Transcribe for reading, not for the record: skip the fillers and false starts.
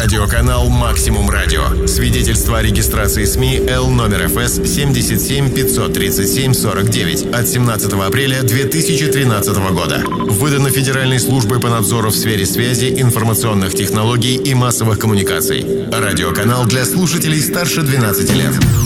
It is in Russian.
Радиоканал «Максимум Радио». Свидетельство о регистрации СМИ Л номер ФС 77 537 49 от 17 апреля 2013 года. Выдано Федеральной службой по надзору в сфере связи, информационных технологий и массовых коммуникаций. Радиоканал для слушателей старше 12 лет.